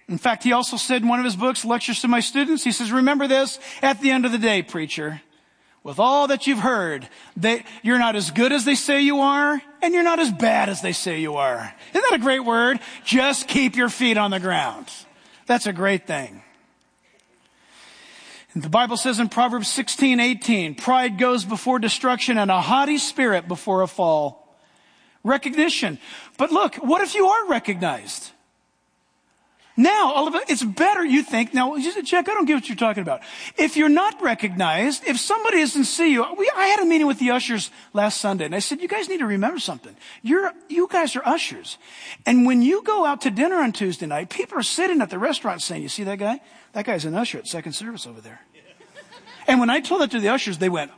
In fact, he also said in one of his books, Lectures to My Students, he says, remember this, at the end of the day, preacher, with all that you've heard, you're not as good as they say you are, and you're not as bad as they say you are. Isn't that a great word? Just keep your feet on the ground. That's a great thing. And the Bible says in Proverbs 16:18, pride goes before destruction and a haughty spirit before a fall. Recognition. But look, what if you are recognized? Now, all of it, it's better, you think. Now, Jack, I don't get what you're talking about. If you're not recognized, if somebody doesn't see you, I had a meeting with the ushers last Sunday, and I said, you guys need to remember something. You guys are ushers. And when you go out to dinner on Tuesday night, people are sitting at the restaurant saying, you see that guy? That guy's an usher at second service over there. And when I told that to the ushers, they went.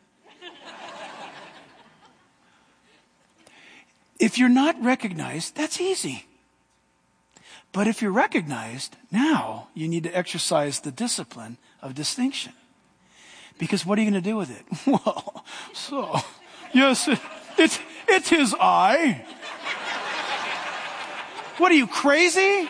If you're not recognized, that's easy. But if you're recognized, now you need to exercise the discipline of distinction. Because what are you going to do with it? Well, so, yes, it's his eye. What are you, crazy?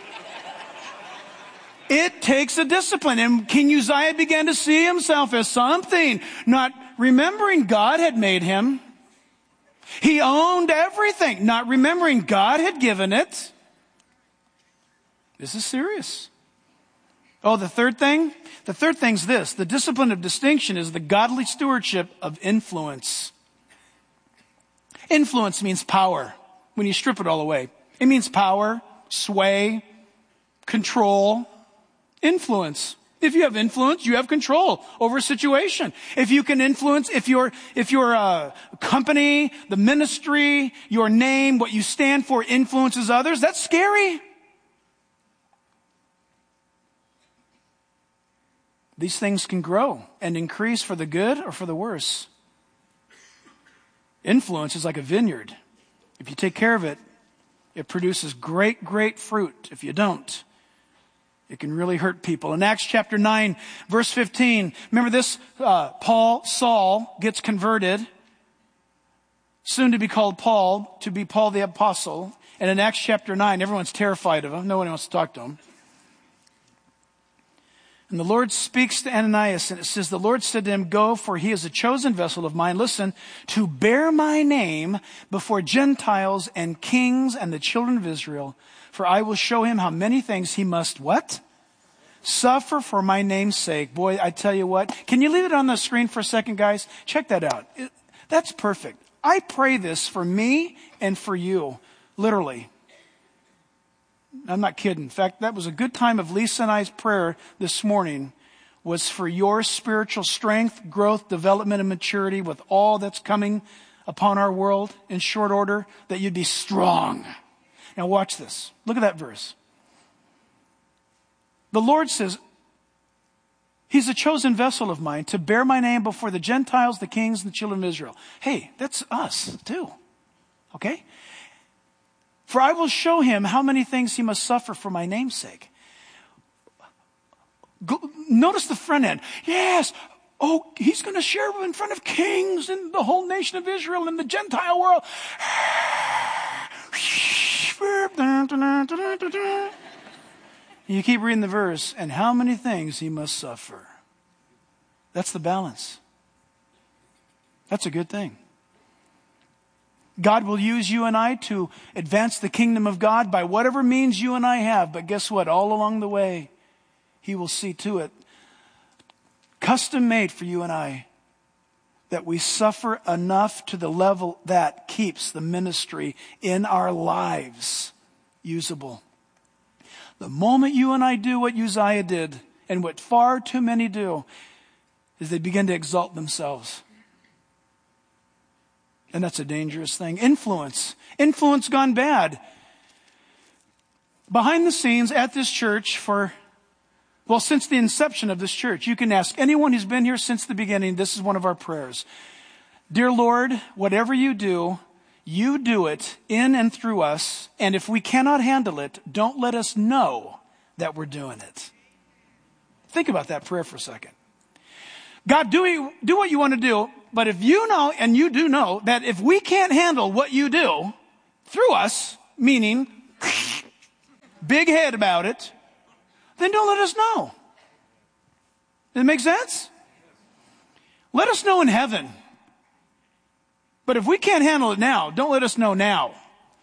It takes a discipline. And King Uzziah began to see himself as something, not remembering God had made him. He owned everything, not remembering God had given it. This is serious. Oh, the third thing? The third thing's this. The discipline of distinction is the godly stewardship of influence. Influence means power when you strip it all away. It means power, sway, control, influence. If you have influence, you have control over a situation. If you can influence, if your company, the ministry, your name, what you stand for influences others, that's scary. These things can grow and increase for the good or for the worse. Influence is like a vineyard. If you take care of it, it produces great, great fruit. If you don't, it can really hurt people. In Acts chapter 9, verse 15, remember this? Saul gets converted, soon to be called Paul, to be Paul the Apostle. And in Acts chapter 9, everyone's terrified of him. No one wants to talk to him. And the Lord speaks to Ananias, and it says, the Lord said to him, go, for he is a chosen vessel of mine, listen, to bear my name before Gentiles and kings and the children of Israel. For I will show him how many things he must, what? Suffer for my name's sake. Boy, I tell you what. Can you leave it on the screen for a second, guys? Check that out. That's perfect. I pray this for me and for you, literally. I'm not kidding. In fact, that was a good time of Lisa and I's prayer this morning, was for your spiritual strength, growth, development, and maturity with all that's coming upon our world in short order, that you'd be strong. Now watch this. Look at that verse. The Lord says, he's a chosen vessel of mine to bear my name before the Gentiles, the kings, and the children of Israel. Hey, that's us too. Okay? For I will show him how many things he must suffer for my name's sake. Notice the front end. Yes. Oh, he's going to share in front of kings and the whole nation of Israel and the Gentile world. You keep reading the verse, and how many things he must suffer. That's the balance. That's a good thing. God will use you and I to advance the kingdom of God by whatever means you and I have. But guess what? All along the way, he will see to it, custom made for you and I, that we suffer enough to the level that keeps the ministry in our lives usable. The moment you and I do what Uzziah did, and what far too many do, is they begin to exalt themselves. And that's a dangerous thing. Influence. Influence gone bad. Behind the scenes at this church since the inception of this church, you can ask anyone who's been here since the beginning, this is one of our prayers. Dear Lord, whatever you do it in and through us. And if we cannot handle it, don't let us know that we're doing it. Think about that prayer for a second. God, do what you want to do. But if you know, and you do know, that if we can't handle what you do through us, meaning big head about it, then don't let us know. Does it make sense? Let us know in heaven. But if we can't handle it now, don't let us know now.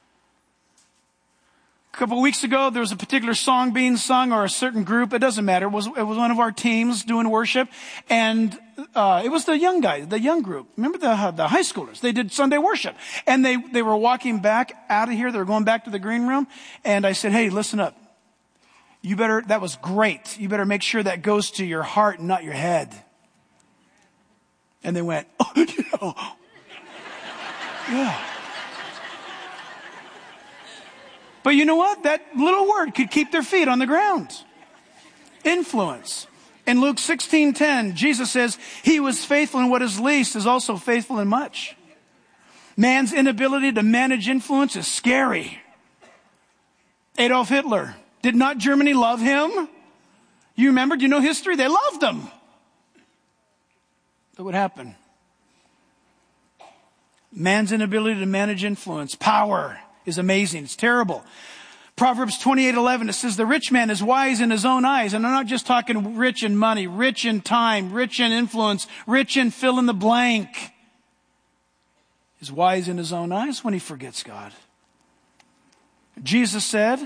A couple of weeks ago, there was a particular song being sung, or a certain group. It doesn't matter. It was one of our teams doing worship. And it was the young guys, the young group. Remember the high schoolers? They did Sunday worship. And they were walking back out of here. They were going back to the green room. And I said, hey, listen up. That was great. You better make sure that goes to your heart and not your head. And they went, oh, yeah. But you know what? That little word could keep their feet on the ground. Influence. In Luke 16:10, Jesus says, he who is faithful in what is least is also faithful in much. Man's inability to manage influence is scary. Adolf Hitler. Did not Germany love him? You remember? Do you know history? They loved him. But what happened? Man's inability to manage influence. Power is amazing. It's terrible. Proverbs 28:11, it says, the rich man is wise in his own eyes. And I'm not just talking rich in money, rich in time, rich in influence, rich in fill in the blank. He's wise in his own eyes when he forgets God. Jesus said,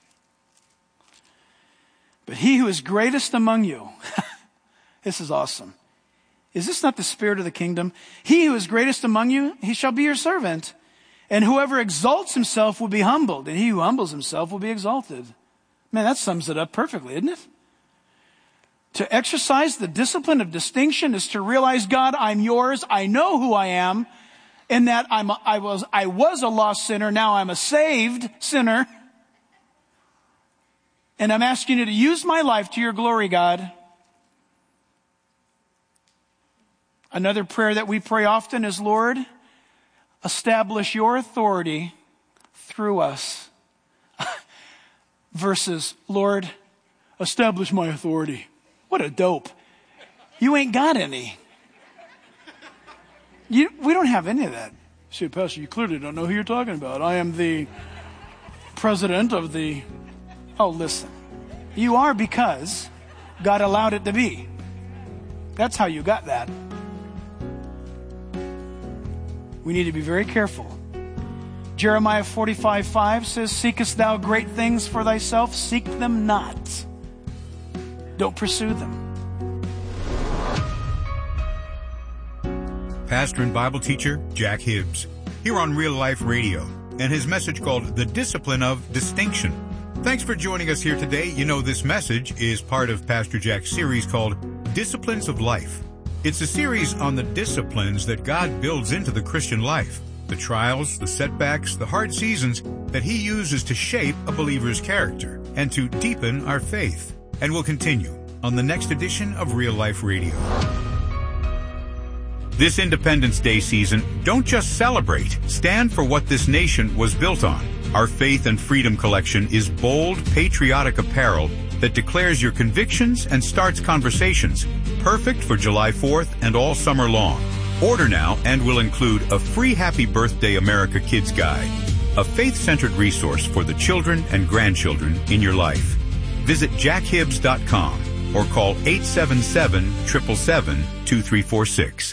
but he who is greatest among you, this is awesome. Is this not the spirit of the kingdom? He who is greatest among you, he shall be your servant. And whoever exalts himself will be humbled. And he who humbles himself will be exalted. Man, that sums it up perfectly, isn't it? To exercise the discipline of distinction is to realize, God, I'm yours. I know who I am. And that I was a lost sinner. Now I'm a saved sinner. And I'm asking you to use my life to your glory, God. Another prayer that we pray often is, Lord, establish your authority through us. Versus, Lord, establish my authority. What a dope. You ain't got any. We don't have any of that. See, Pastor, you clearly don't know who you're talking about. I am the president of the... Oh, listen. You are because God allowed it to be. That's how you got that. We need to be very careful. Jeremiah 45:5 says, seekest thou great things for thyself? Seek them not. Don't pursue them. Pastor and Bible teacher Jack Hibbs, here on Real Life Radio, and his message called The Discipline of Distinction. Thanks for joining us here today. You know, this message is part of Pastor Jack's series called Disciplines of Life. It's a series on the disciplines that God builds into the Christian life, the trials, the setbacks, the hard seasons that he uses to shape a believer's character and to deepen our faith. And we'll continue on the next edition of Real Life Radio. This Independence Day season, don't just celebrate. Stand for what this nation was built on. Our Faith and Freedom collection is bold, patriotic apparel that declares your convictions and starts conversations. Perfect for July 4th and all summer long. Order now and will include a free Happy Birthday America Kids Guide, a faith-centered resource for the children and grandchildren in your life. Visit jackhibbs.com or call 877-777-2346.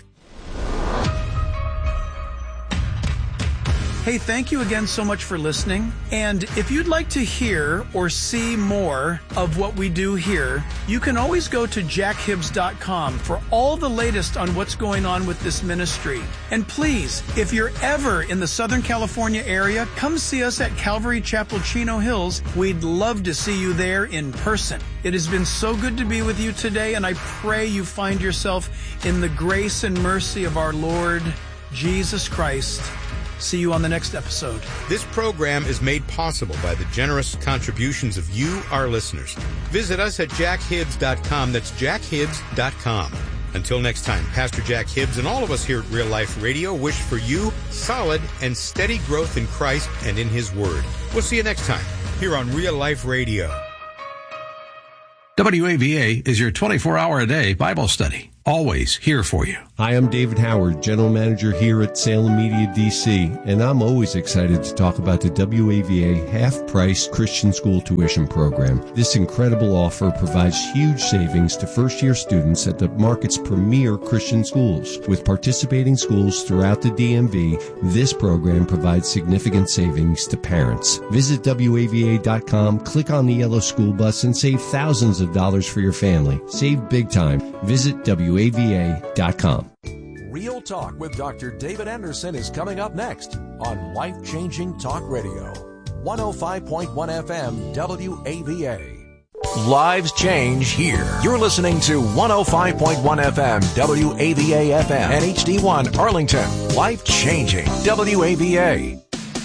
Hey, thank you again so much for listening. And if you'd like to hear or see more of what we do here, you can always go to jackhibbs.com for all the latest on what's going on with this ministry. And please, if you're ever in the Southern California area, come see us at Calvary Chapel, Chino Hills. We'd love to see you there in person. It has been so good to be with you today, and I pray you find yourself in the grace and mercy of our Lord Jesus Christ. See you on the next episode. This program is made possible by the generous contributions of you, our listeners. Visit us at jackhibbs.com. That's jackhibbs.com. Until next time, Pastor Jack Hibbs and all of us here at Real Life Radio wish for you solid and steady growth in Christ and in His Word. We'll see you next time here on Real Life Radio. WAVA is your 24-hour-a-day Bible study. always here for you. Hi, I'm David Howard, General Manager here at Salem Media DC, and I'm always excited to talk about the WAVA half-price Christian school tuition program. This incredible offer provides huge savings to first-year students at the market's premier Christian schools. With participating schools throughout the DMV, this program provides significant savings to parents. Visit WAVA.com, click on the yellow school bus, and save thousands of dollars for your family. Save big time. Visit WAVA.com. Real Talk with Dr. David Anderson is coming up next on Life Changing Talk Radio, 105.1 FM WAVA. Lives change here. You're listening to 105.1 FM WAVA FM and HD1 Arlington. Life changing WAVA.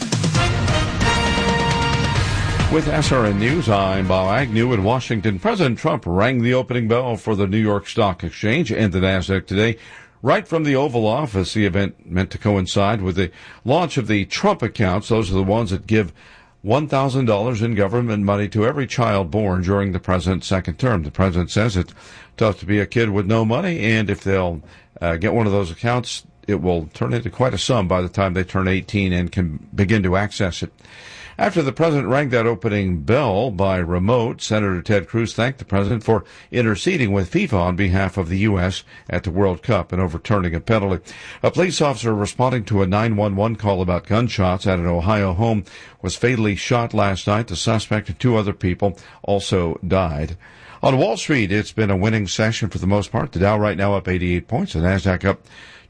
With SRN News, I'm Bob Agnew in Washington. President Trump rang the opening bell for the New York Stock Exchange and the NASDAQ today. Right from the Oval Office, the event meant to coincide with the launch of the Trump accounts. Those are the ones that give $1,000 in government money to every child born during the president's second term. The president says it's tough to be a kid with no money, and if they'll get one of those accounts, it will turn into quite a sum by the time they turn 18 and can begin to access it. After the president rang that opening bell by remote, Senator Ted Cruz thanked the president for interceding with FIFA on behalf of the U.S. at the World Cup and overturning a penalty. A police officer responding to a 911 call about gunshots at an Ohio home was fatally shot last night. The suspect and two other people also died. On Wall Street, it's been a winning session for the most part. The Dow right now up 88 points, the NASDAQ up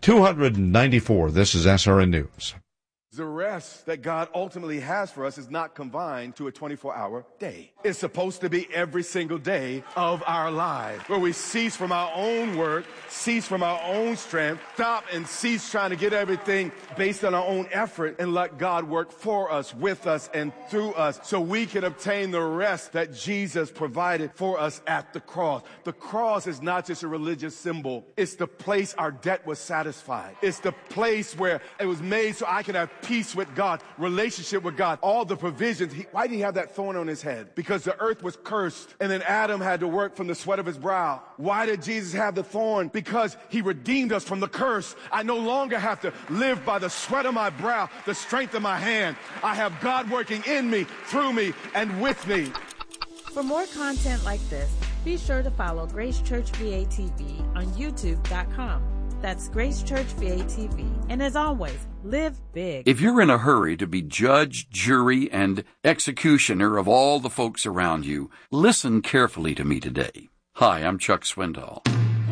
294. This is SRN News. The rest that God ultimately has for us is not confined to a 24-hour day. It's supposed to be every single day of our lives, where we cease from our own work, cease from our own strength, stop and cease trying to get everything based on our own effort, and let God work for us, with us, and through us, so we can obtain the rest that Jesus provided for us at the cross. The cross is not just a religious symbol. It's the place our debt was satisfied. It's the place where it was made so I can have peace with God, relationship with God, all the provisions. Why did he have that thorn on his head? Because the earth was cursed, and then Adam had to work from the sweat of his brow. Why did Jesus have the thorn? Because he redeemed us from the curse. I no longer have to live by the sweat of my brow, the strength of my hand. I have God working in me, through me, and with me. For more content like this, be sure to follow Grace Church VA TV on YouTube.com. That's Grace Church VA TV. And as always, live big. If you're in a hurry to be judge, jury, and executioner of all the folks around you, listen carefully to me today. Hi, I'm Chuck Swindoll.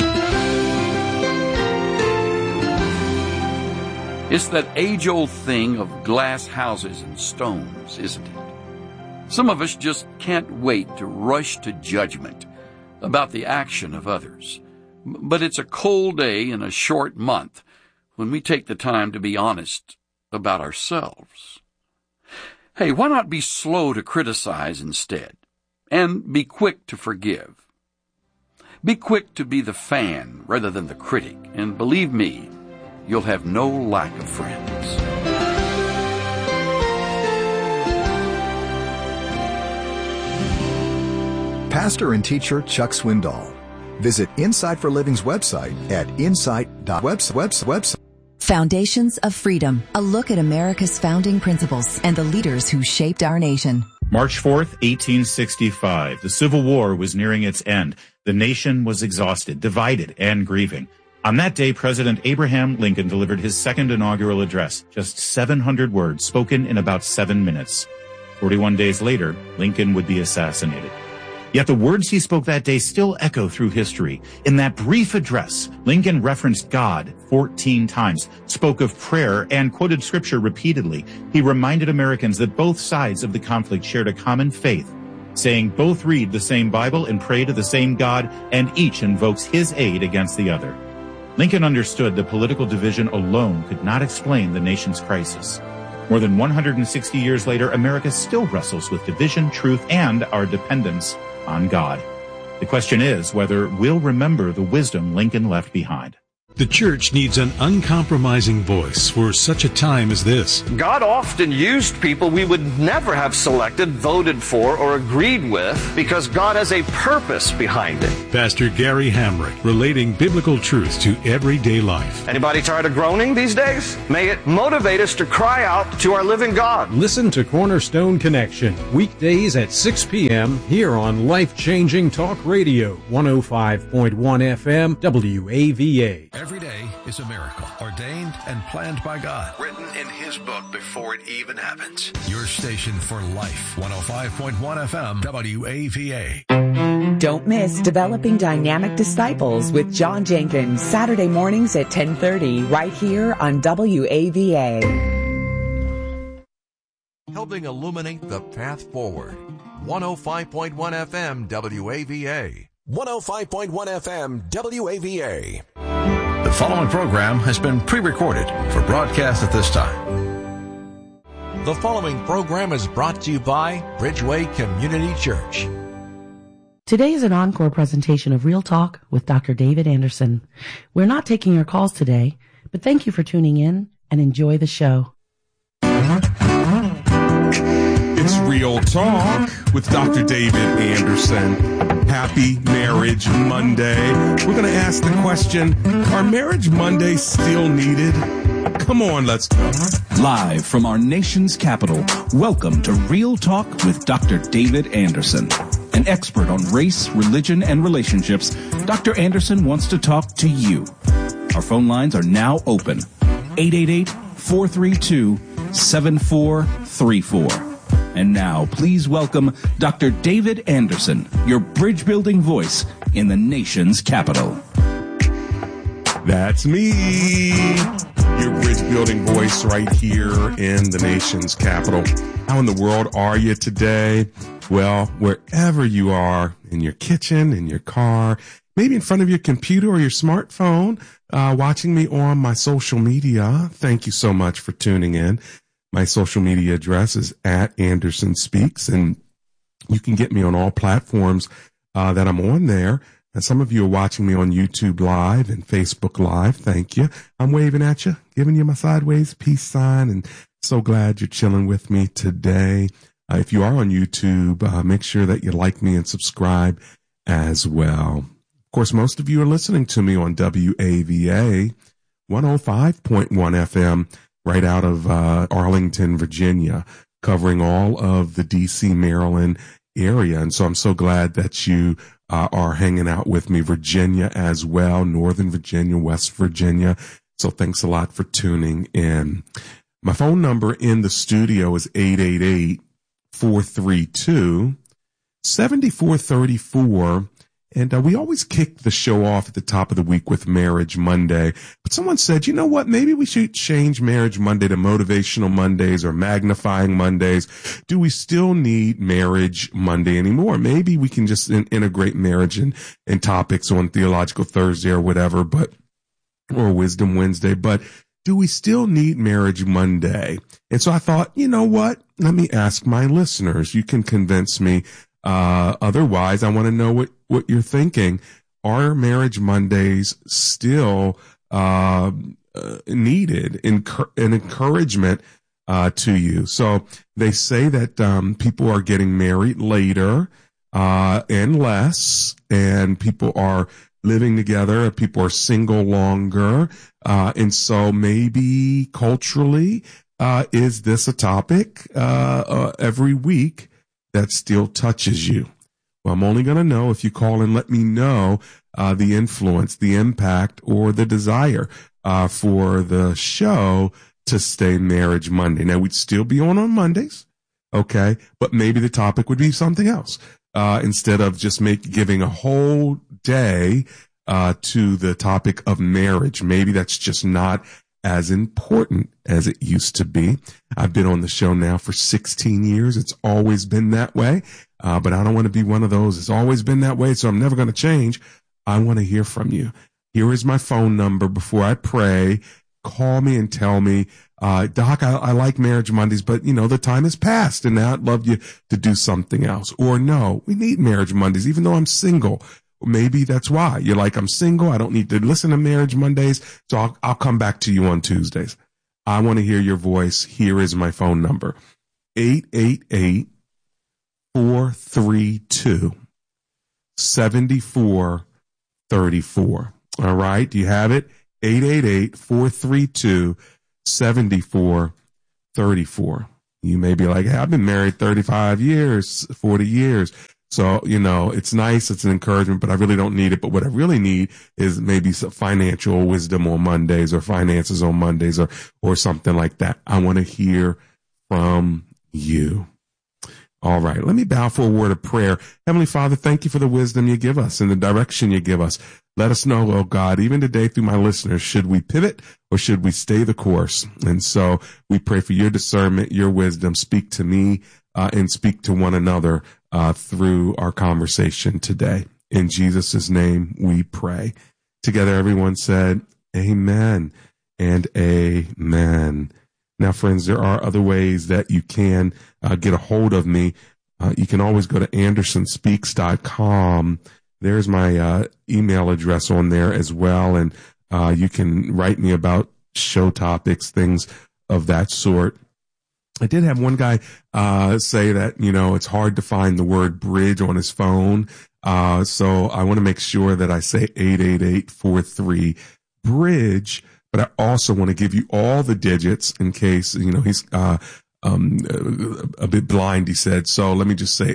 It's that age-old thing of glass houses and stones, isn't it? Some of us just can't wait to rush to judgment about the action of others. But it's a cold day in a short month when we take the time to be honest about ourselves. Hey, why not be slow to criticize instead, and be quick to forgive? Be quick to be the fan rather than the critic, and believe me, you'll have no lack of friends. Pastor and teacher Chuck Swindoll. Visit Insight for Living's website at insight.website. Foundations of Freedom, a look at America's founding principles and the leaders who shaped our nation. March 4th, 1865. The Civil War was nearing its end. The nation was exhausted, divided, and grieving. On that day, President Abraham Lincoln delivered his second inaugural address, just 700 words spoken in about 7 minutes. 41 days later, Lincoln would be assassinated. Yet the words he spoke that day still echo through history. In that brief address, Lincoln referenced God 14 times, spoke of prayer, and quoted scripture repeatedly. He reminded Americans that both sides of the conflict shared a common faith, saying both read the same Bible and pray to the same God, and each invokes his aid against the other. Lincoln understood that political division alone could not explain the nation's crisis. More than 160 years later, America still wrestles with division, truth, and our dependence on God. The question is whether we'll remember the wisdom Lincoln left behind. The church needs an uncompromising voice for such a time as this. God often used people we would never have selected, voted for, or agreed with because God has a purpose behind it. Pastor Gary Hamrick, relating biblical truths to everyday life. Anybody tired of groaning these days? May it motivate us to cry out to our living God. Listen to Cornerstone Connection, weekdays at 6 p.m. here on Life-Changing Talk Radio, 105.1 FM, WAVA. Every day is a miracle, ordained and planned by God. Written in His book before it even happens. Your station for life, 105.1 FM, WAVA. Don't miss Developing Dynamic Disciples with John Jenkins, Saturday mornings at 10:30, right here on WAVA. Helping illuminate the path forward. 105.1 FM, WAVA. 105.1 FM, WAVA. The following program has been pre-recorded for broadcast at this time. The following program is brought to you by Bridgeway Community Church. Today is an encore presentation of Real Talk with Dr. David Anderson. We're not taking your calls today, but thank you for tuning in and enjoy the show. It's Real Talk with Dr. David Anderson. Happy Marriage Monday. We're going to ask the question, are Marriage Mondays still needed? Come on, let's go. Live from our nation's capital, welcome to Real Talk with Dr. David Anderson. An expert on race, religion, and relationships, Dr. Anderson wants to talk to you. Our phone lines are now open. 888-432-7434. And now, please welcome Dr. David Anderson, your bridge-building voice in the nation's capital. That's me, your bridge-building voice right here in the nation's capital. How in the world are you today? Well, wherever you are, in your kitchen, in your car, maybe in front of your computer or your smartphone, watching me on my social media, thank you so much for tuning in. My social media address is @AndersonSpeaks, and you can get me on all platforms that I'm on there. And some of you are watching me on YouTube Live and Facebook Live. Thank you. I'm waving at you, giving you my sideways peace sign, and so glad you're chilling with me today. If you are on YouTube, make sure that you like me and subscribe as well. Of course, most of you are listening to me on WAVA 105.1 FM. Right out of Arlington, Virginia, covering all of the D.C., Maryland area. And so I'm so glad that you are hanging out with me, Virginia as well, Northern Virginia, West Virginia. So thanks a lot for tuning in. My phone number in the studio is 888-432-7434. And we always kick the show off at the top of the week with Marriage Monday. But someone said, you know what, maybe we should change Marriage Monday to Motivational Mondays or Magnifying Mondays. Do we still need Marriage Monday anymore? Maybe we can just integrate marriage and topics on Theological Thursday or whatever, or Wisdom Wednesday. But do we still need Marriage Monday? And so I thought, you know what, let me ask my listeners. You can convince me. Otherwise, I want to know what you're thinking. Are Marriage Mondays still needed? An encouragement to you. So they say that people are getting married later and less, and people are living together. People are single longer, and so maybe culturally, is this a topic every week that still touches you? Well, I'm only going to know if you call and let me know the influence, the impact, or the desire for the show to stay Marriage Monday. Now, we'd still be on Mondays, okay, but maybe the topic would be something else. Instead of just giving a whole day to the topic of marriage. Maybe that's just not as important as it used to be. I've been on the show now for 16 years. It's always been that way. But I don't want to be one of those. It's always been that way, so I'm never going to change. I want to hear from you. Here is my phone number before I pray. Call me and tell me, Doc, I like Marriage Mondays, but the time has passed and now I'd love you to do something else. Or no, we need Marriage Mondays, even though I'm single. maybe that's why you're like, I'm single. I don't need to listen to Marriage Mondays. So I'll come back to you on Tuesdays. I want to hear your voice. Here is my phone number. 888-432-7434. All right. Do you have it? 888-432-7434. You may be like, hey, I've been married 35 years, 40 years. So, it's nice. It's an encouragement, but I really don't need it. But what I really need is maybe some financial wisdom on Mondays or finances on Mondays or something like that. I want to hear from you. All right. Let me bow for a word of prayer. Heavenly Father, thank you for the wisdom you give us and the direction you give us. Let us know, oh God, even today through my listeners, should we pivot or should we stay the course? And so we pray for your discernment, your wisdom. Speak to me and speak to one another through our conversation today. In Jesus' name we pray. Together, everyone said, amen and amen. Now, friends, there are other ways that you can get a hold of me. You can always go to andersonspeaks.com. There's my email address on there as well. And you can write me about show topics, things of that sort. I did have one guy say that, it's hard to find the word bridge on his phone. So I want to make sure that I say 888-43-BRIDGE. But I also want to give you all the digits in case, he's a bit blind, he said. So let me just say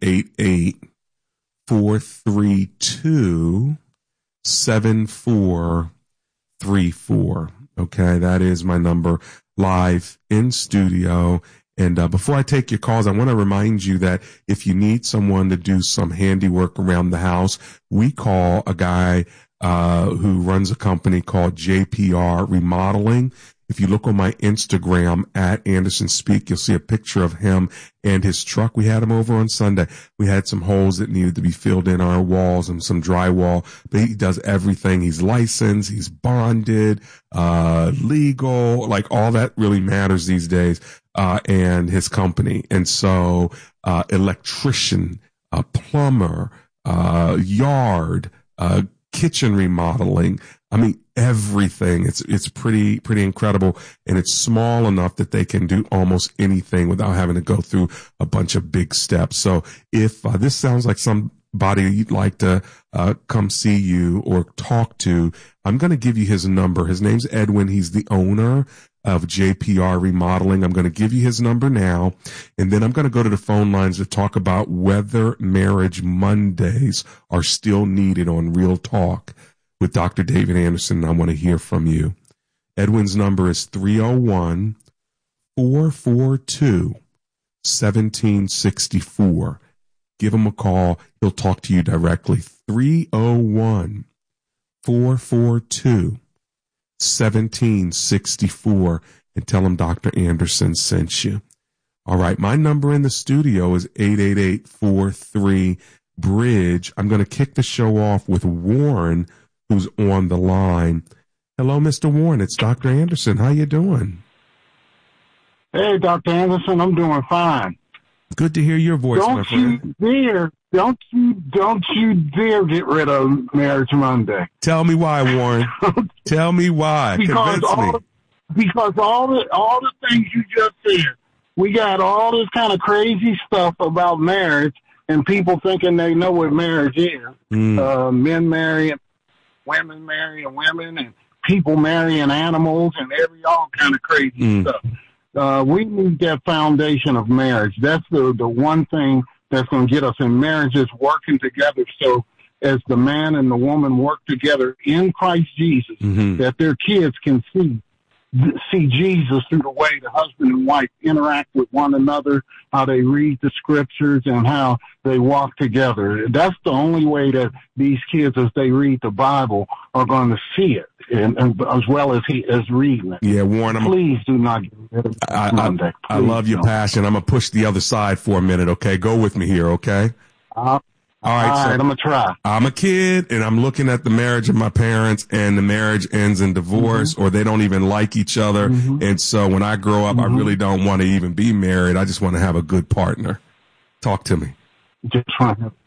888-432-7434. Okay, that is my number live in studio. And before I take your calls, I want to remind you that if you need someone to do some handiwork around the house, we call a guy who runs a company called JPR Remodeling. If you look on my Instagram at Anderson Speak, you'll see a picture of him and his truck. We had him over on Sunday. We had some holes that needed to be filled in our walls and some drywall, but he does everything. He's licensed, he's bonded, legal, like all that really matters these days, and his company. And so, electrician, plumber, yard, kitchen remodeling. I mean, everything. It's pretty incredible. And it's small enough that they can do almost anything without having to go through a bunch of big steps. So if this sounds like somebody you'd like to come see you or talk to, I'm going to give you his number. His name's Edwin. He's the owner of JPR Remodeling. I'm going to give you his number now, and then I'm going to go to the phone lines to talk about whether Marriage Mondays are still needed on Real Talk with Dr. David Anderson. I want to hear from you. Edwin's number is 301-442-1764. Give him a call. He'll talk to you directly. 301-442-1764, and tell him Dr. Anderson sent you. All right. My number in the studio is 888-43-BRIDGE. I'm going to kick the show off with Warren, who's on the line. Hello, Mr. Warren. It's Dr. Anderson. How you doing? Hey, Dr. Anderson. I'm doing fine. Good to hear your voice, my friend. Don't you dare get rid of Marriage Monday. Tell me why, Warren. Tell me why. Convince me. Because all the things you just said, we got all this kind of crazy stuff about marriage and people thinking they know what marriage is. Men marrying, women marrying women, and people marrying animals and all kind of crazy stuff. We need that foundation of marriage. That's the one thing that's going to get us in marriage is working together. So as the man and the woman work together in Christ Jesus, that their kids can see Jesus through the way the husband and wife interact with one another, how they read the scriptures, and how they walk together. That's the only way that these kids, as they read the Bible, are going to see it, and as well as reading it. Yeah, Warren, please do not get rid of Monday. I love your passion. I'm going to push the other side for a minute, okay? Go with me here, okay? All right, I'm going to try. I'm a kid, and I'm looking at the marriage of my parents, and the marriage ends in divorce, or they don't even like each other. And so when I grow up, I really don't want to even be married. I just want to have a good partner. Talk to me.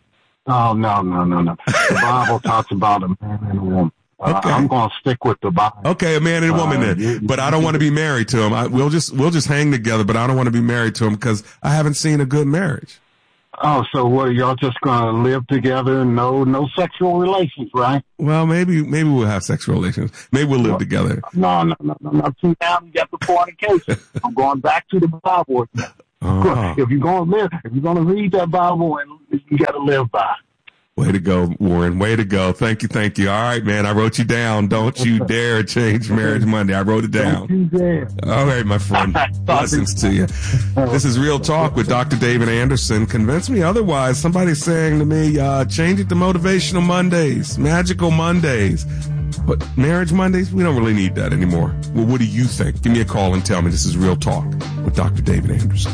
Oh, no. The Bible talks about a man and a woman. Okay. I'm going to stick with the Bible. Okay, a man and a woman then. But I don't want to be married to him. We'll just hang together, but I don't want to be married to him because I haven't seen a good marriage. Oh, so what, y'all just going to live together and no sexual relations, right? Well, maybe we'll have sexual relations. Maybe we'll live together. No. See, now you got the fornication. I'm going back to the Bible. If you're going to read that Bible, and you got to live by it. Way to go, Warren. Way to go. Thank you. All right, man. I wrote you down. Don't you dare change Marriage Monday. I wrote it down. Don't you dare. All right, my friend. Blessings to you. This is Real Talk with Dr. David Anderson. Convince me otherwise. Somebody's saying to me, change it to Motivational Mondays, Magical Mondays. But Marriage Mondays, we don't really need that anymore. Well, what do you think? Give me a call and tell me. This is Real Talk with Dr. David Anderson.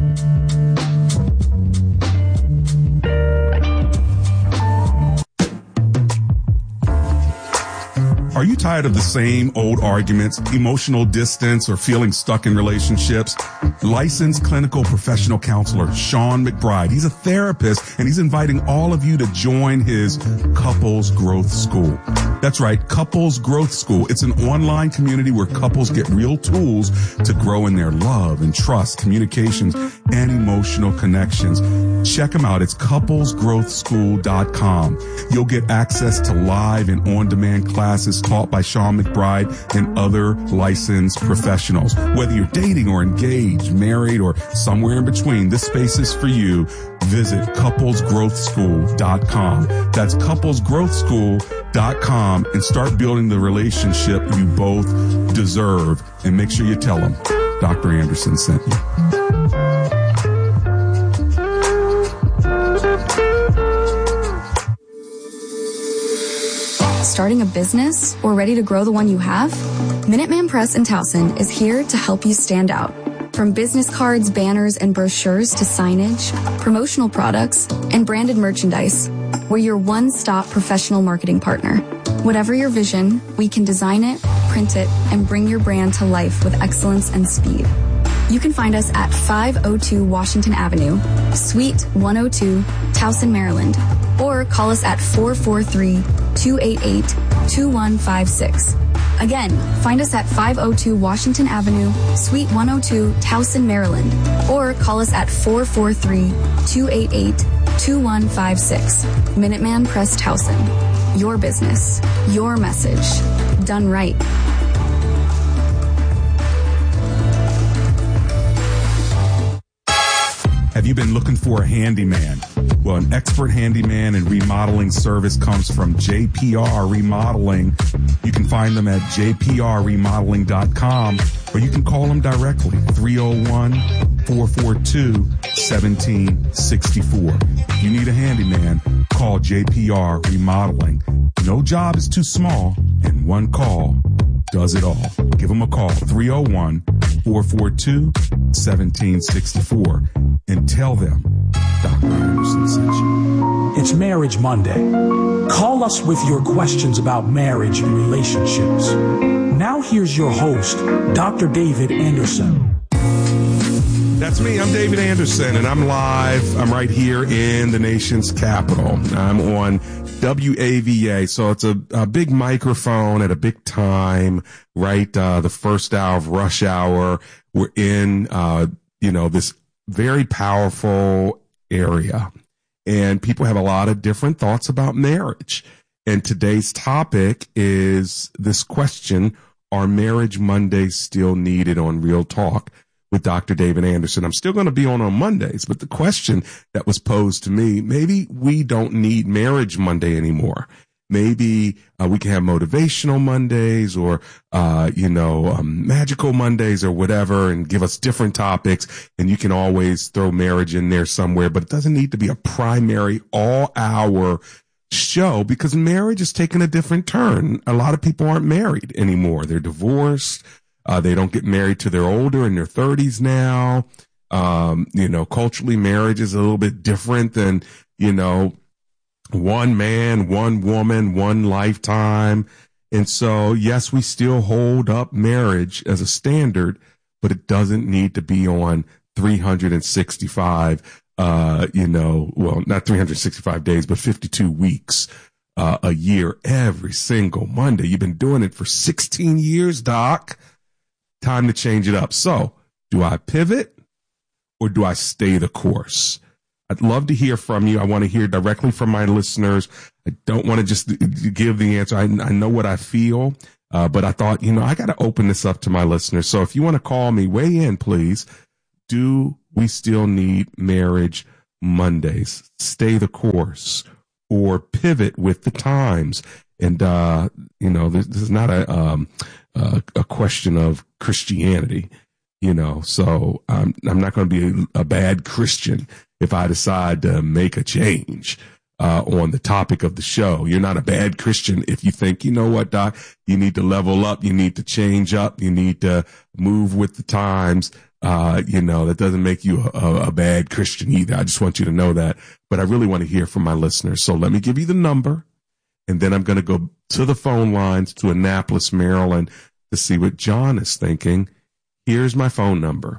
Are you tired of the same old arguments, emotional distance, or feeling stuck in relationships? Licensed clinical professional counselor Sean McBride. He's a therapist, and he's inviting all of you to join his Couples Growth School. That's right, Couples Growth School. It's an online community where couples get real tools to grow in their love and trust, communications, and emotional connections. Check them out. It's couplesgrowthschool.com. You'll get access to live and on-demand classes taught by Sean McBride and other licensed professionals. Whether you're dating or engaged, married, or somewhere in between, this space is for you. Visit couplesgrowthschool.com. That's couplesgrowthschool.com and start building the relationship you both deserve. And make sure you tell them Dr. Anderson sent you. Starting a business or ready to grow the one you have? Minuteman Press in Towson is here to help you stand out. From business cards, banners, and brochures to signage, promotional products, and branded merchandise, we're your one-stop professional marketing partner. Whatever your vision, we can design it, print it, and bring your brand to life with excellence and speed. You can find us at 502 Washington Avenue, Suite 102, Towson, Maryland, or call us at 443-288-2156. Again, find us at 502 Washington Avenue, Suite 102, Towson, Maryland, or call us at 443-288-2156. Minuteman Press Towson. Your business, your message, done right. Have you been looking for a handyman? Well, an expert handyman and remodeling service comes from JPR Remodeling. You can find them at jprremodeling.com, or you can call them directly, 301-442-1764. If you need a handyman, call JPR Remodeling. No job is too small, and one call does it all. Give them a call, 301-442-1764, and tell them Dr. Anderson sent you. It's Marriage Monday. Call us with your questions about marriage and relationships. Now here's your host, Dr. David Anderson. That's me. I'm David Anderson, and I'm live. I'm right here in the nation's capital. I'm on WAVA, so it's a big microphone at a big time, right? The first hour of rush hour. We're in, this very powerful area, and people have a lot of different thoughts about marriage. And today's topic is this question: are Marriage Mondays still needed on Real Talk with Dr. David Anderson? I'm still going to be on Mondays, but the question that was posed to me, maybe we don't need Marriage Monday anymore. Maybe we can have Motivational Mondays or, Magical Mondays or whatever, and give us different topics. And you can always throw marriage in there somewhere, but it doesn't need to be a primary all-hour show, because marriage is taking a different turn. A lot of people aren't married anymore. They're divorced. They don't get married till they're older, in their 30s now. Culturally, marriage is a little bit different than, one man, one woman, one lifetime. And so, yes, we still hold up marriage as a standard, but it doesn't need to be on 365 not 365 days, but 52 weeks a year, every single Monday. You've been doing it for 16 years, Doc. Time to change it up. So, do I pivot or do I stay the course? I'd love to hear from you. I want to hear directly from my listeners. I don't want to just give the answer. I know what I feel, but I thought, I got to open this up to my listeners. So if you want to call me, weigh in, please. Do we still need marriage Mondays? Stay the course or pivot with the times? And, this is not a question of Christianity, so I'm not going to be a bad Christian if I decide to make a change on the topic of the show. You're not a bad Christian if you think, you know what, Doc, you need to level up, you need to change up, you need to move with the times. That doesn't make you a bad Christian either. I just want you to know that. But I really want to hear from my listeners. So let me give you the number, and then I'm going to go to the phone lines to Annapolis, Maryland, to see what John is thinking. Here's my phone number,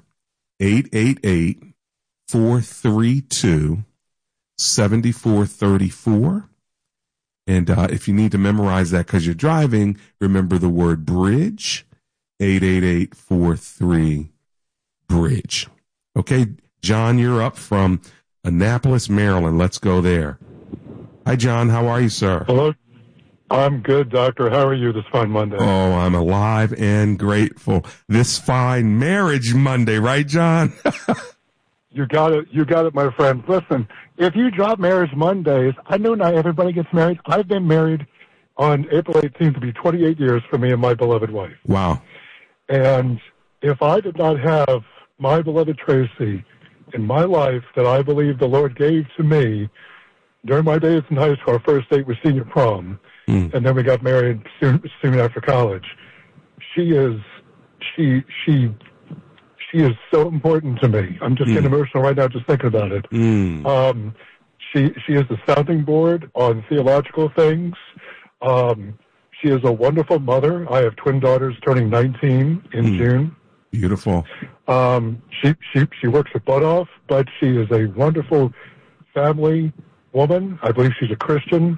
888-432-7434. And if you need to memorize that because you're driving, remember the word bridge, 888-43-BRIDGE. Okay, John, you're up from Annapolis, Maryland. Let's go there. Hi, John. How are you, sir? Hello. I'm good, Doctor. How are you this fine Monday? Oh, I'm alive and grateful. This fine marriage Monday, right, John? You got it, my friend. Listen, if you drop marriage Mondays, I know not everybody gets married. I've been married on April 18th to be 28 years for me and my beloved wife. Wow. And if I did not have my beloved Tracy in my life that I believe the Lord gave to me during my days in high school, our first date was senior prom, and then we got married soon after college. She is so important to me. I'm just getting emotional right now just thinking about it. She is the sounding board on theological things. She is a wonderful mother. I have twin daughters turning 19 in June. Beautiful. She works her butt off, but she is a wonderful family woman. I believe she's a Christian.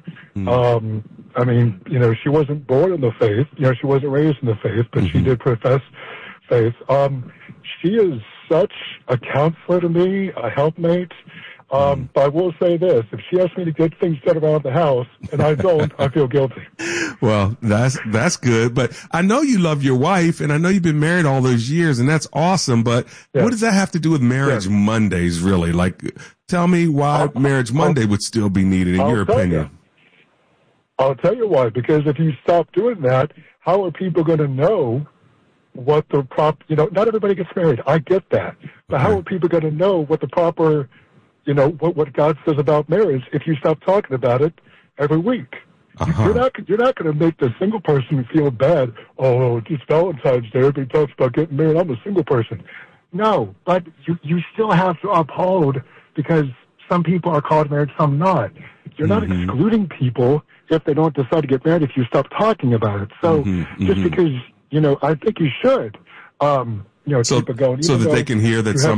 She wasn't born in the faith. She wasn't raised in the faith, but she did profess faith. She is such a counselor to me, a helpmate. But I will say this, if she asks me to get things done around the house, and I don't, I feel guilty. Well, that's good. But I know you love your wife, and I know you've been married all those years, and that's awesome. But what does that have to do with marriage Mondays, really? Like, tell me why marriage Monday would still be needed, in your opinion. I'll tell you why. Because if you stop doing that, how are people going to know what the not everybody gets married. I get that. But how are people going to know what the proper, what God says about marriage if you stop talking about it every week? You're not going to make the single person feel bad. Oh, it's Valentine's Day. Everybody talks about getting married. I'm a single person. No, but you still have to uphold, because some people are called married, some not. You're not excluding people if they don't decide to get married if you stop talking about it. So just because, I think you should, keep it going. So that they can hear that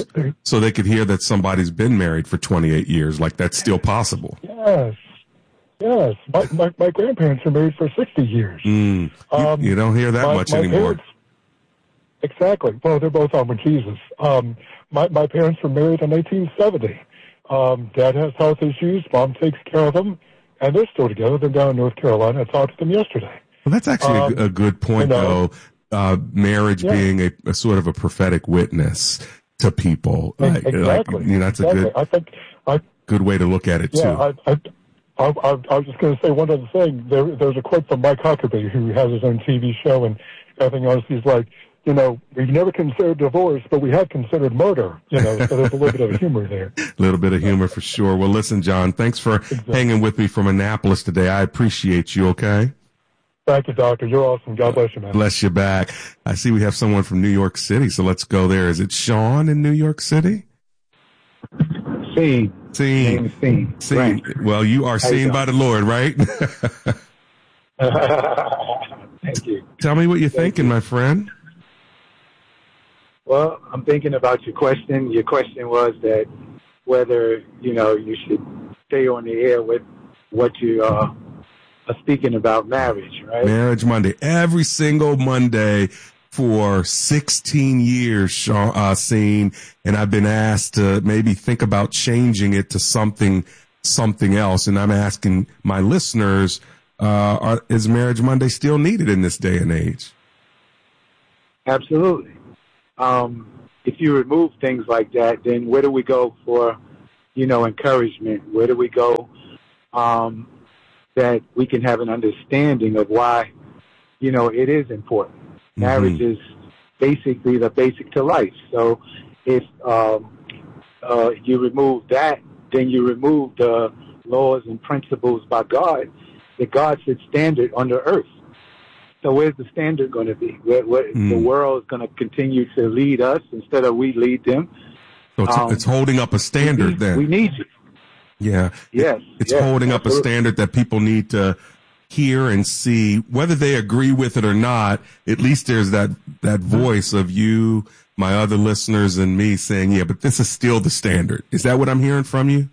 somebody's been married for 28 years. Like, that's still possible. Yes. My grandparents were married for 60 years. You don't hear that much anymore. Exactly. Well, they're both on with Jesus. My parents were married in 1870. Dad has health issues. Mom takes care of them. And they're still together. They're down in North Carolina. I talked to them yesterday. Well, that's actually a good point, though. Marriage being a sort of a prophetic witness to people. Exactly. That's a good way to look at it, too. I was just going to say one other thing. There's a quote from Mike Huckabee, who has his own TV show and everything else. He's like, we've never considered divorce, but we have considered murder. So there's a little bit of humor there. A little bit of humor for sure. Well, listen, John, thanks for hanging with me from Annapolis today. I appreciate you, okay? Thank you, Doctor. You're awesome. God bless you, man. Bless you back. I see we have someone from New York City, so let's go there. Is it Sean in New York City? Seen. Right. Well, you are seen by the Lord, right? Thank you. Tell me what you're thinking, my friend. Well, I'm thinking about your question. Your question was that whether, you should stay on the air with what you are speaking about marriage, right? Marriage Monday. Every single Monday for 16 years, Sean, and I've been asked to maybe think about changing it to something else. And I'm asking my listeners, is Marriage Monday still needed in this day and age? Absolutely. If you remove things like that, then where do we go for, encouragement? Where do we go that we can have an understanding of why, it is important? Mm-hmm. Marriage is basically the basic to life. So if you remove that, then you remove the laws and principles by God, that God set standard on the earth. So where's the standard going to be? Where the world is going to continue to lead us instead of we lead them. So it's holding up a standard then. We need you. Yeah. Yes. It's holding up a standard that people need to hear and see, whether they agree with it or not. At least there's that voice of you, my other listeners, and me saying, yeah, but this is still the standard. Is that what I'm hearing from you?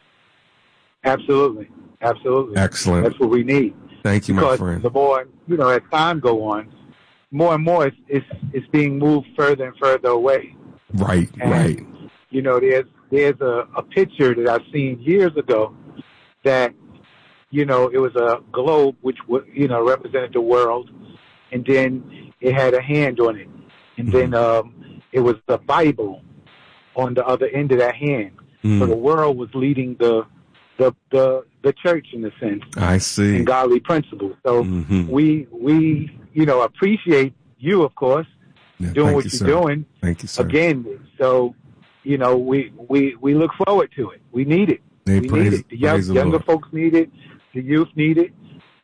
Absolutely. Excellent. That's what we need. Thank you, my friend. The more, as time go on, more and more it's being moved further and further away. Right. There's a picture that I've seen years ago that, it was a globe which, represented the world, and then it had a hand on it. And then it was the Bible on the other end of that hand. So the world was leading the church in a sense. I see. And godly principles. So we appreciate you, of course, doing what you're doing. Thank you, sir. Again, so, we look forward to it. We need it. We need it. The younger folks need it. The youth need it.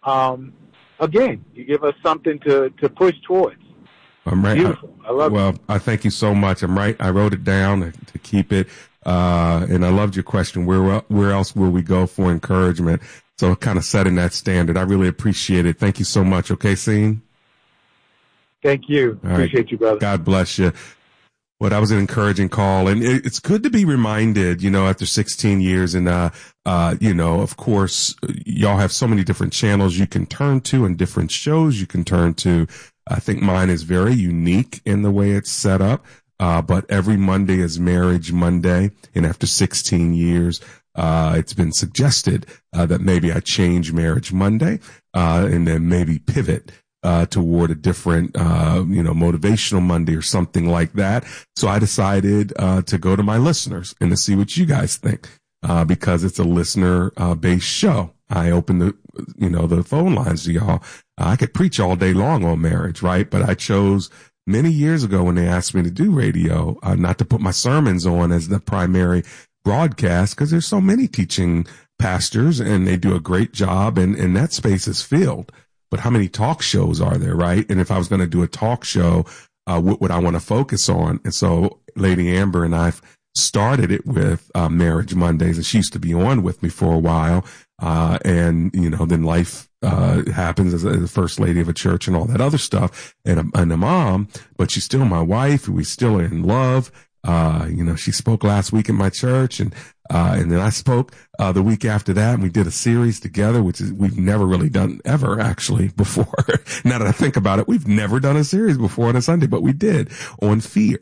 Again, you give us something to push towards. I'm right. Beautiful. I love it. Well, I thank you so much. I'm right. I wrote it down to keep it. And I loved your question. Where else will we go for encouragement? So kind of setting that standard. I really appreciate it. Thank you so much. Okay, Scene? Thank you. Appreciate you, brother. God bless you. Well, that was an encouraging call. And it's good to be reminded, after 16 years. And, of course, y'all have so many different channels you can turn to and different shows you can turn to. I think mine is very unique in the way it's set up. But every Monday is Marriage Monday. And after 16 years, it's been suggested, that maybe I change Marriage Monday, and then maybe pivot, toward a different, motivational Monday or something like that. So I decided, to go to my listeners and to see what you guys think, because it's a listener, based show. I opened the phone lines to y'all. I could preach all day long on marriage, right? But I chose many years ago when they asked me to do radio, not to put my sermons on as the primary broadcast, because there's so many teaching pastors and they do a great job and that space is filled. But how many talk shows are there, right? And if I was going to do a talk show, what would I want to focus on? And so Lady Amber and I started it with Marriage Mondays, and she used to be on with me for a while. And then life happens as the first lady of a church and all that other stuff, and a mom, but she's still my wife. We still are in love. She spoke last week in my church, and then I spoke the week after that, and we did a series together, which is we've never really done ever actually before. Now that I think about it, we've never done a series before on a Sunday, but we did on fear.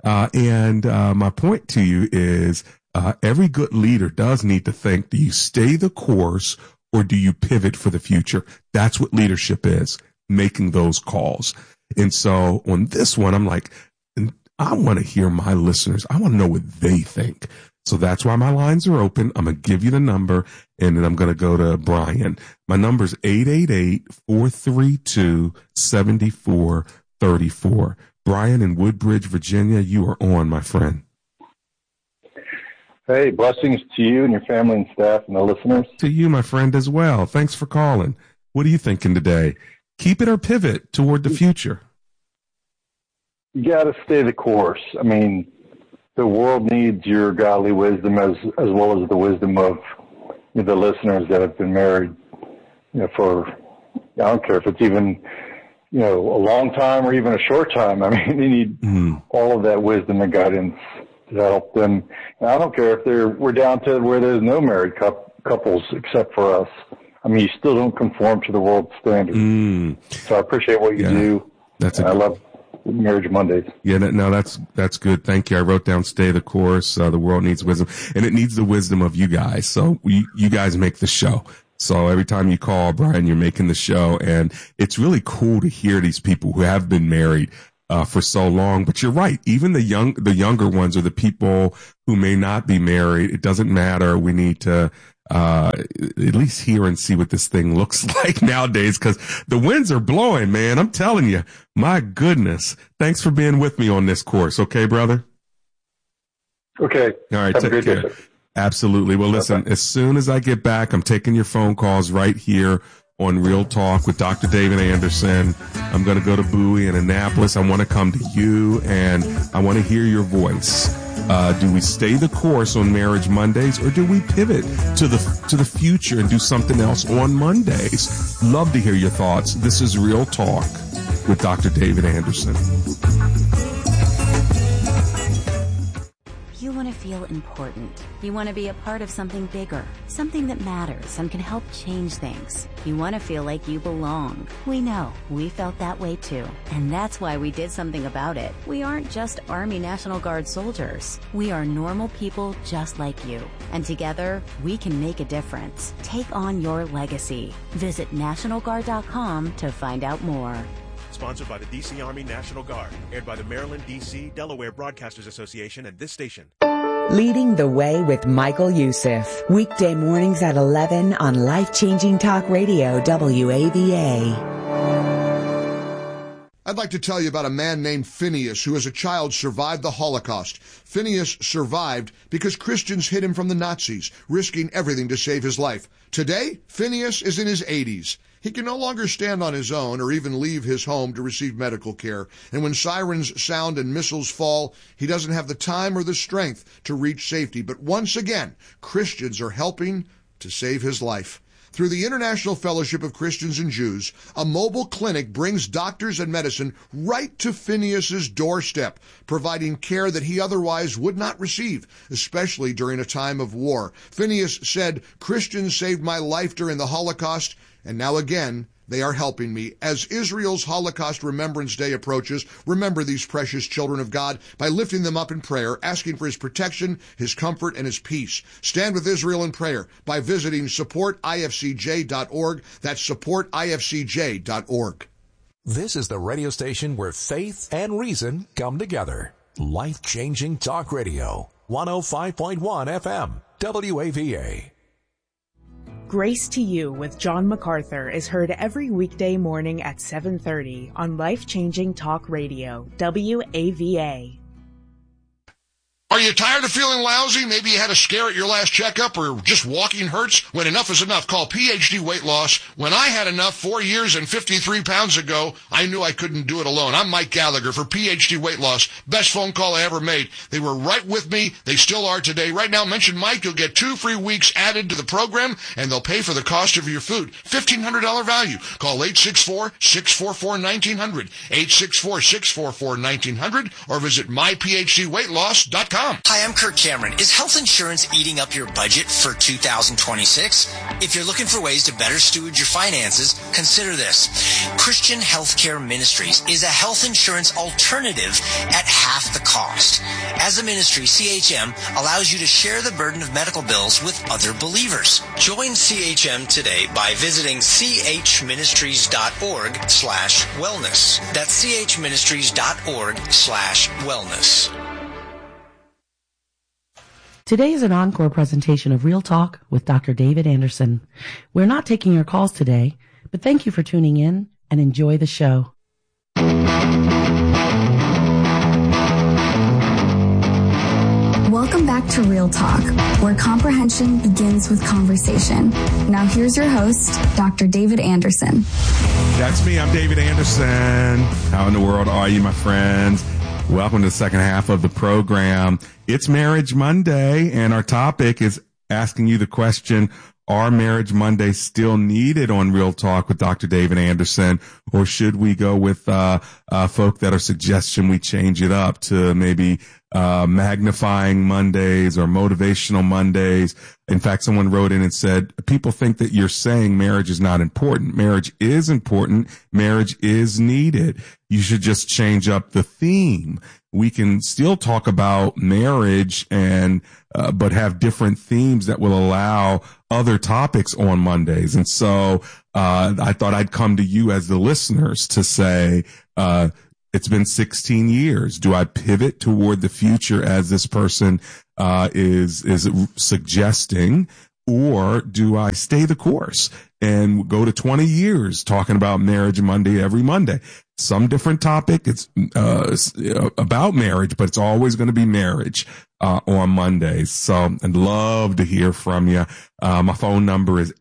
And my point to you is, every good leader does need to think, do you stay the course or do you pivot for the future? That's what leadership is, making those calls. And so on this one, I'm like, I want to hear my listeners. I want to know what they think. So that's why my lines are open. I'm going to give you the number, and then I'm going to go to Brian. My number is 888-432-7434. Brian in Woodbridge, Virginia, you are on, my friend. Hey, blessings to you and your family and staff and the listeners. To you, my friend, as well. Thanks for calling. What are you thinking today? Keep it or pivot toward the future? You got to stay the course. I mean, the world needs your godly wisdom as well as the wisdom of the listeners that have been married, for, I don't care if it's even, a long time or even a short time. I mean, you need all of that wisdom and guidance to help them. And I don't care if we're down to where there's no married couples except for us. I mean, you still don't conform to the world standard. So I appreciate what you do. I love Marriage Mondays. Yeah, no, that's good. Thank you. I wrote down stay the course. The world needs wisdom, and it needs the wisdom of you guys. So you guys make the show. So every time you call, Brian, you're making the show, and it's really cool to hear these people who have been married for so long. But you're right. Even the younger ones, or the people who may not be married, it doesn't matter. We need to at least hear and see what this thing looks like nowadays, because the winds are blowing, man. I'm telling you, my goodness. Thanks for being with me on this course. Okay, brother? Okay. All right. Take care. Absolutely. Well, listen, as soon as I get back, I'm taking your phone calls right here on Real Talk with Dr. David Anderson. I'm going to go to Bowie and Annapolis. I want to come to you, and I want to hear your voice. Do we stay the course on Marriage Mondays, or do we pivot to the future and do something else on Mondays? Love to hear your thoughts. This is Real Talk with Dr. David Anderson. You want to feel important. You want to be a part of something bigger, something that matters and can help change things. You want to feel like you belong. We know. We felt that way too. And that's why we did something about it. We aren't just Army National Guard soldiers. We are normal people just like you. And together, we can make a difference. Take on your legacy. Visit NationalGuard.com to find out more. Sponsored by the D.C. Army National Guard. Aired by the Maryland, D.C., Delaware Broadcasters Association and this station. Leading the Way with Michael Youssef. Weekday mornings at 11 on Life-Changing Talk Radio, WAVA. I'd like to tell you about a man named Phineas who as a child survived the Holocaust. Phineas survived because Christians hid him from the Nazis, risking everything to save his life. Today, Phineas is in his 80s. He can no longer stand on his own or even leave his home to receive medical care. And when sirens sound and missiles fall, he doesn't have the time or the strength to reach safety. But once again, Christians are helping to save his life. Through the International Fellowship of Christians and Jews, a mobile clinic brings doctors and medicine right to Phineas's doorstep, providing care that he otherwise would not receive, especially during a time of war. Phineas said, "Christians saved my life during the Holocaust, and now again, they are helping me." As Israel's Holocaust Remembrance Day approaches, remember these precious children of God by lifting them up in prayer, asking for his protection, his comfort, and his peace. Stand with Israel in prayer by visiting supportifcj.org. That's supportifcj.org. This is the radio station where faith and reason come together. Life-changing talk radio. 105.1 FM. WAVA. Grace to You with John MacArthur is heard every weekday morning at 7:30 on Life-Changing Talk Radio, WAVA. Are you tired of feeling lousy? Maybe you had a scare at your last checkup, or just walking hurts? When enough is enough, call PhD Weight Loss. When I had enough 4 years and 53 pounds ago, I knew I couldn't do it alone. I'm Mike Gallagher for PhD Weight Loss. Best phone call I ever made. They were right with me. They still are today. Right now, mention Mike. You'll get 2 free weeks added to the program, and they'll pay for the cost of your food. $1,500 value. Call 864-644-1900, 864-644-1900, or visit myphdweightloss.com. Hi, I'm Kirk Cameron. Is health insurance eating up your budget for 2026? If you're looking for ways to better steward your finances, consider this. Christian Healthcare Ministries is a health insurance alternative at half the cost. As a ministry, CHM allows you to share the burden of medical bills with other believers. Join CHM today by visiting chministries.org/wellness. That's chministries.org/wellness. Today is an encore presentation of Real Talk with Dr. David Anderson. We're not taking your calls today, but thank you for tuning in and enjoy the show. Welcome back to Real Talk, where comprehension begins with conversation. Now here's your host, Dr. David Anderson. That's me. I'm David Anderson. How in the world are you, my friends? Welcome to the second half of the program. It's Marriage Monday, and our topic is asking you the question, Are Marriage Mondays still needed on Real Talk with Dr. David Anderson, or should we go with folk that are suggesting we change it up to maybe magnifying Mondays or motivational Mondays? In fact, someone wrote in and said, people think that you're saying marriage is not important. Marriage is important. Marriage is needed. You should just change up the theme. We can still talk about marriage and, but have different themes that will allow other topics on Mondays. And so, I thought I'd come to you as the listeners to say, it's been 16 years. Do I pivot toward the future as this person, is suggesting, or do I stay the course and go to 20 years talking about Marriage Monday every Monday? Some different topic. It's about marriage, but it's always going to be marriage on Mondays. So I'd love to hear from you. My phone number is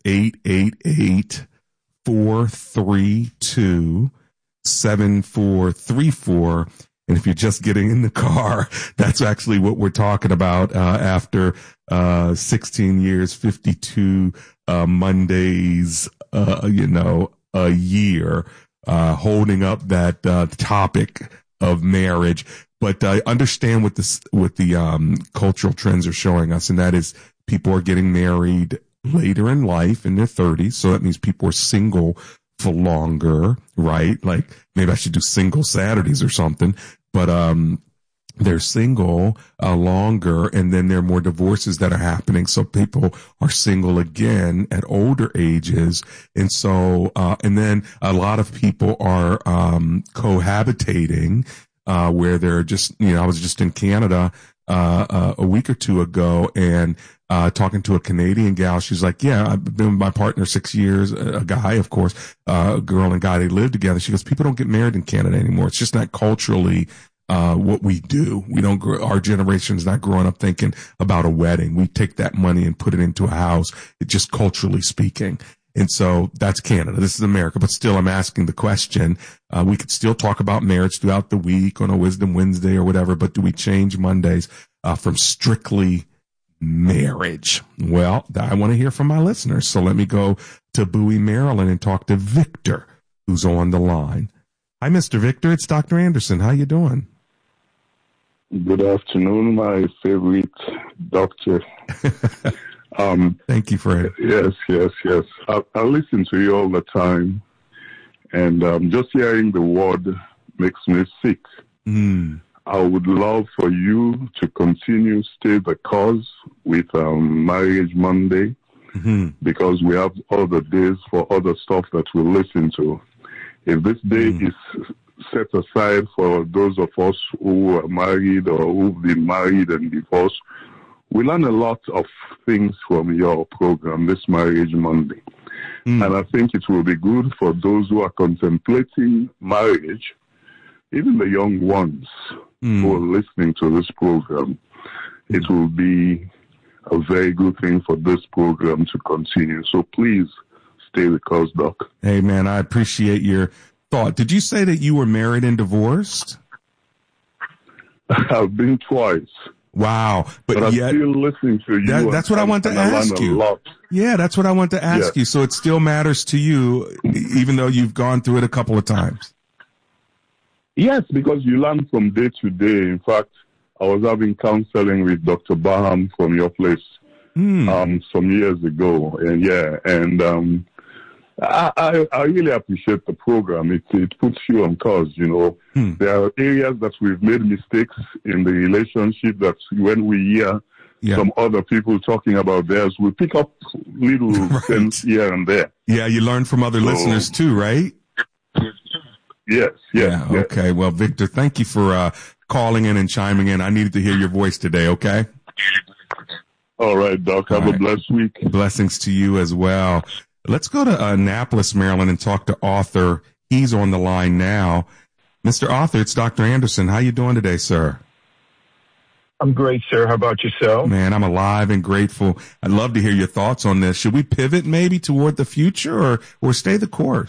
888-432-7434. And if you're just getting in the car, that's actually what we're talking about after 16 years, 52 Mondays, a year. Holding up that topic of marriage, but understand what the cultural trends are showing us, and that is people are getting married later in life in their 30s. So that means people are single for longer, right? Like maybe I should do single Saturdays or something, but they're single longer, and then there are more divorces that are happening. So people are single again at older ages. And so, and then a lot of people are cohabitating, where they're just, I was just in Canada a week or two ago, and talking to a Canadian gal. She's like, yeah, I've been with my partner 6 years, a guy, of course, a girl and guy, they live together. She goes, people don't get married in Canada anymore. It's just not culturally what we do. We don't our generation is not growing up thinking about a wedding. We take that money and put it into a house. It's just culturally speaking. And so that's Canada. This is America, but still I'm asking the question. We could still talk about marriage throughout the week on a Wisdom Wednesday or whatever, but do we change Mondays, from strictly marriage? Well, I want to hear from my listeners. So let me go to Bowie, Maryland and talk to Victor, who's on the line. Hi, Mr. Victor. It's Dr. Anderson. How you doing? Good afternoon, my favorite doctor. Thank you for it. Yes. I listen to you all the time, and just hearing the word makes me sick. I would love for you to continue stay the course with Marriage Monday, because we have other days for other stuff that we listen to. If this day is set aside for those of us who are married or who've been married and divorced, we learn a lot of things from your program, this Marriage Monday. And I think it will be good for those who are contemplating marriage, even the young ones who are listening to this program. It will be a very good thing for this program to continue. So please stay the course, Doc. Hey, man, I appreciate your thought. Did you say that you were married and divorced? I've been twice. Wow. But I'm yet, still listening to you. That's what I want to ask you. Yeah, that's what I want to ask you. So it still matters to you, even though you've gone through it a couple of times. Yes, because you learn from day to day. In fact, I was having counseling with Dr. Baham from your place some years ago. And I really appreciate the program. It puts you on course, There are areas that we've made mistakes in the relationship that when we hear some other people talking about theirs, we pick up little things here and there. Yeah, you learn from other listeners too, right? Yes. Okay. Well, Victor, thank you for calling in and chiming in. I needed to hear your voice today, okay? All right, Doc. Have a blessed week. Blessings to you as well. Let's go to Annapolis, Maryland, and talk to Arthur. He's on the line now. Mr. Arthur, it's Dr. Anderson. How you doing today, sir? I'm great, sir. How about yourself? Man, I'm alive and grateful. I'd love to hear your thoughts on this. Should we pivot maybe toward the future or stay the course?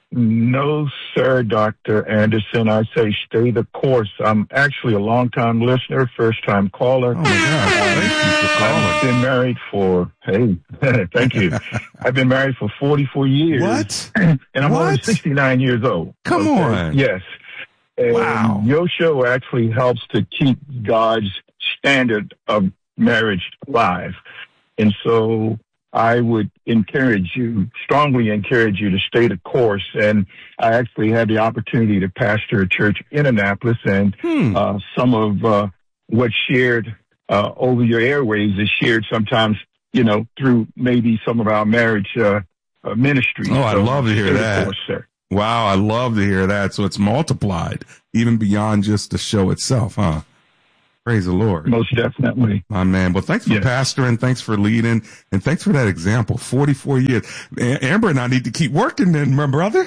No, sir, Dr. Anderson. I say stay the course. I'm actually a long-time listener, first-time caller. Oh, my God. Thank you for calling. I've been married for, thank you. I've been married for 44 years. What? And I'm only 69 years old. Come on. Yes. And wow. Your show actually helps to keep God's standard of marriage alive. And so I would strongly encourage you to stay the course. And I actually had the opportunity to pastor a church in Annapolis, and some of what's shared over your airwaves is shared sometimes, through maybe some of our marriage ministries. Oh, I'd love to hear that. Course, sir. Wow, I love to hear that. So it's multiplied even beyond just the show itself, huh? Praise the Lord. Most definitely. My man. Well, thanks for pastoring. Thanks for leading. And thanks for that example. 44 years. Amber and I need to keep working then, my brother.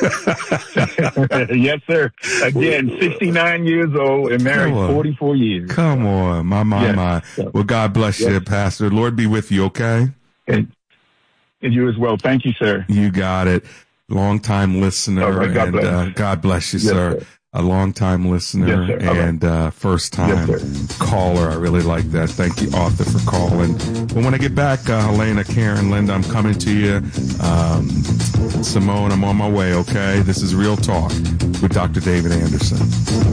Yes, sir. Again, 69 years old and married 44 years. Come on. My. Well, God bless you, Pastor. Lord be with you, okay? And you as well. Thank you, sir. You got it. Long-time listener. Right, God bless you, sir. A long-time listener and first-time caller. I really like that. Thank you, Arthur, for calling. But when I get back, Helena, Karen, Linda, I'm coming to you. Simone, I'm on my way, okay? This is Real Talk with Dr. David Anderson.